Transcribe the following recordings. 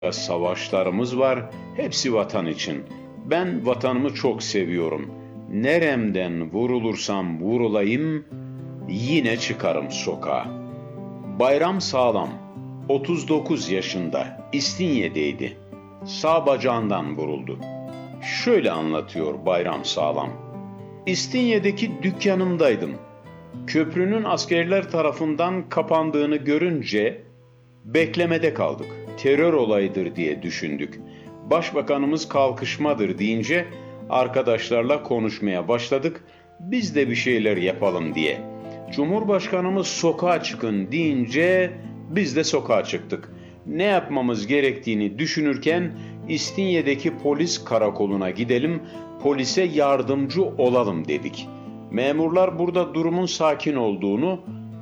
Savaşlarımız var, hepsi vatan için. Ben vatanımı çok seviyorum. Neremden vurulursam vurulayım, yine çıkarım sokağa. Bayram Sağlam, 39 yaşında, İstinye'deydi. Sağ bacağından vuruldu. Şöyle anlatıyor Bayram Sağlam. İstinye'deki dükkanımdaydım. Köprünün askerler tarafından kapandığını görünce beklemede kaldık. Terör olayıdır diye düşündük. Başbakanımız kalkışmadır deyince arkadaşlarla konuşmaya başladık. Biz de bir şeyler yapalım diye. Cumhurbaşkanımız sokağa çıkın deyince biz de sokağa çıktık. Ne yapmamız gerektiğini düşünürken İstinye'deki polis karakoluna gidelim, polise yardımcı olalım dedik. Memurlar burada durumun sakin olduğunu,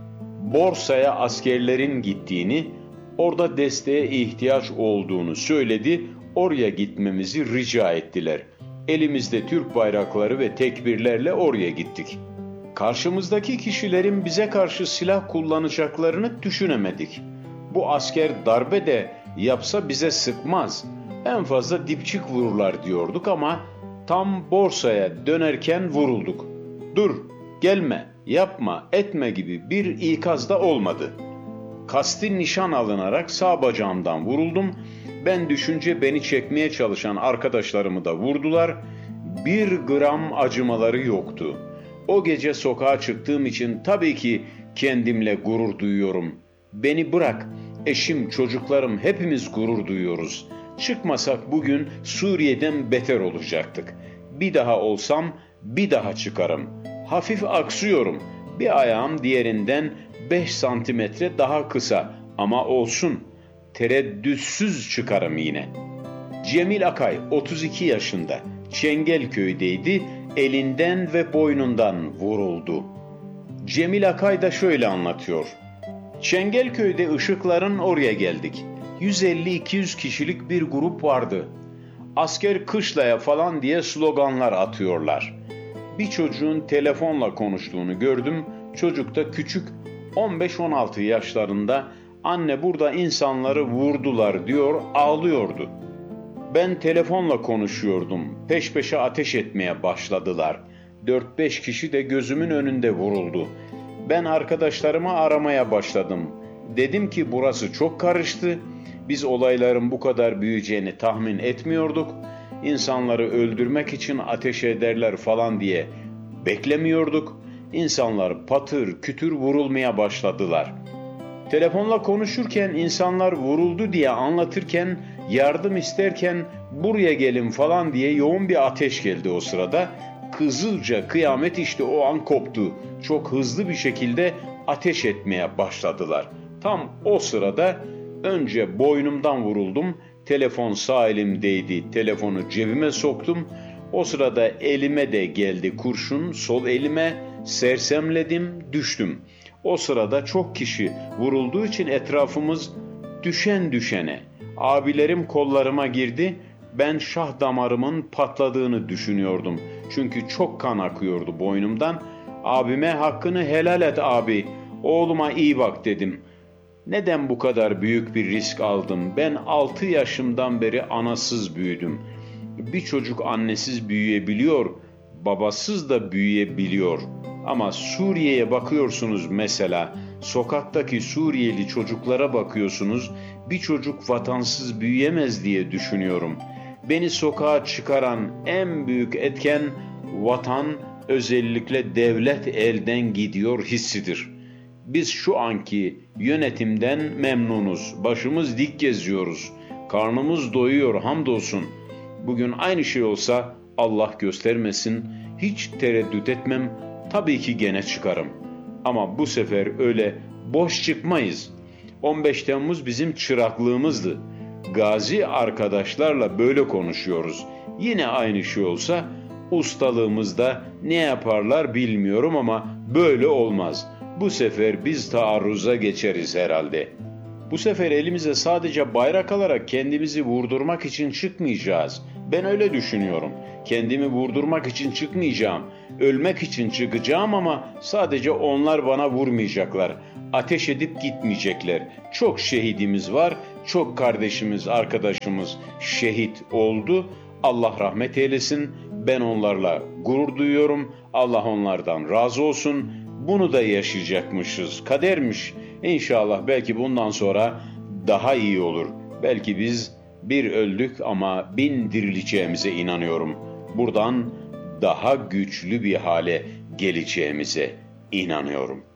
borsaya askerlerin gittiğini, orada desteğe ihtiyaç olduğunu söyledi, oraya gitmemizi rica ettiler. Elimizde Türk bayrakları ve tekbirlerle oraya gittik. Karşımızdaki kişilerin bize karşı silah kullanacaklarını düşünemedik. Bu asker darbe de yapsa bize sıkmaz, en fazla dipçik vururlar diyorduk ama tam borsaya dönerken vurulduk. Dur, gelme, yapma, etme gibi bir ikaz da olmadı. Kasti nişan alınarak sağ bacağımdan vuruldum. Ben düşünce beni çekmeye çalışan arkadaşlarımı da vurdular. 1 gram acımaları yoktu. O gece sokağa çıktığım için tabii ki kendimle gurur duyuyorum. Beni bırak, eşim, çocuklarım hepimiz gurur duyuyoruz. Çıkmasak bugün Suriye'den beter olacaktık. Bir daha olsam bir daha çıkarım. Hafif aksıyorum. Bir ayağım diğerinden 5 santimetre daha kısa ama olsun. Tereddütsüz çıkarım yine. Cemil Akay 32 yaşında. Çengelköy'deydi. Elinden ve boynundan vuruldu. Cemil Akay da şöyle anlatıyor. Çengelköy'de ışıkların oraya geldik. 150-200 kişilik bir grup vardı. Asker kışlaya falan diye sloganlar atıyorlar. Bir çocuğun telefonla konuştuğunu gördüm. Çocuk da küçük, 15-16 yaşlarında, anne burada insanları vurdular diyor, ağlıyordu. Ben telefonla konuşuyordum. Peş peşe ateş etmeye başladılar. 4-5 kişi de gözümün önünde vuruldu. Ben arkadaşlarımı aramaya başladım. Dedim ki burası çok karıştı. Biz olayların bu kadar büyüyeceğini tahmin etmiyorduk. İnsanları öldürmek için ateş ederler falan diye beklemiyorduk. İnsanlar patır kütür vurulmaya başladılar. Telefonla konuşurken insanlar vuruldu diye anlatırken, yardım isterken buraya gelin falan diye yoğun bir ateş geldi o sırada. Kızılca kıyamet işte o an koptu. Çok hızlı bir şekilde ateş etmeye başladılar. Tam o sırada önce boynumdan vuruldum. Telefon sağ elimdeydi. Telefonu cebime soktum. O sırada elime de geldi kurşun. Sol elime sersemledim, düştüm. O sırada çok kişi vurulduğu için etrafımız düşen düşene. Abilerim kollarıma girdi. Ben şah damarımın patladığını düşünüyordum. Çünkü çok kan akıyordu boynumdan. Abime hakkını helal et abi, oğluma iyi bak dedim. Neden bu kadar büyük bir risk aldım? Ben 6 yaşımdan beri anasız büyüdüm. Bir çocuk annesiz büyüyebiliyor, babasız da büyüyebiliyor. Ama Suriye'ye bakıyorsunuz mesela, sokaktaki Suriyeli çocuklara bakıyorsunuz, bir çocuk vatansız büyüyemez diye düşünüyorum. Beni sokağa çıkaran en büyük etken vatan, özellikle devlet elden gidiyor hissidir. Biz şu anki yönetimden memnunuz, başımız dik geziyoruz, karnımız doyuyor hamdolsun. Bugün aynı şey olsa Allah göstermesin, hiç tereddüt etmem, tabii ki gene çıkarım. Ama bu sefer öyle boş çıkmayız. 15 Temmuz bizim çıraklığımızdı. Gazi arkadaşlarla böyle konuşuyoruz. Yine aynı şey olsa ustalığımızda ne yaparlar bilmiyorum ama böyle olmaz. Bu sefer biz taarruza geçeriz herhalde. Bu sefer elimize sadece bayrak alarak kendimizi vurdurmak için çıkmayacağız. Ben öyle düşünüyorum. Kendimi vurdurmak için çıkmayacağım. Ölmek için çıkacağım ama sadece onlar bana vurmayacaklar. Ateş edip gitmeyecekler. Çok şehidimiz var. Çok kardeşimiz, arkadaşımız şehit oldu. Allah rahmet eylesin. Ben onlarla gurur duyuyorum. Allah onlardan razı olsun. Bunu da yaşayacakmışız. Kadermiş. İnşallah belki bundan sonra daha iyi olur. Belki biz bir öldük ama bin dirileceğimize inanıyorum. Buradan daha güçlü bir hale geleceğimize inanıyorum.